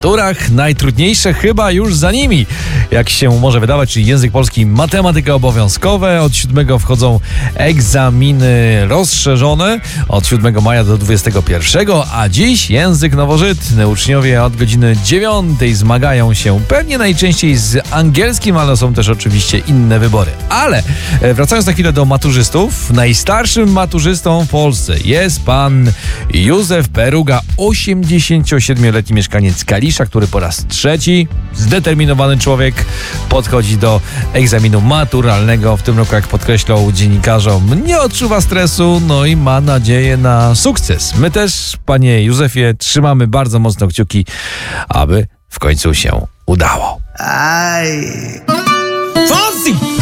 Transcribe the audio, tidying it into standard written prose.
turach najtrudniejsze chyba już za nimi, jak się może wydawać, czyli język polski, matematyka obowiązkowe. Od 7 wchodzą egzaminy rozszerzone, od 7 maja do 21, a dziś język nowożytny. Uczniowie od godziny 9 zmagają się pewnie najczęściej z angielskim, ale są też oczywiście inne wybory. Ale wracając na chwilę do maturzystów, najstarszym maturzystą w Polsce jest pan Józef Peruga, 87-letni mieszkaniec Kalisza, który po raz trzeci, zdeterminowany człowiek, podchodzi do egzaminu maturalnego. W tym roku, jak podkreślał dziennikarzom, nie odczuwa stresu, no i ma nadzieję na sukces. My też, panie Józefie, trzymamy bardzo mocno kciuki, aby w końcu się udało. Fonsi!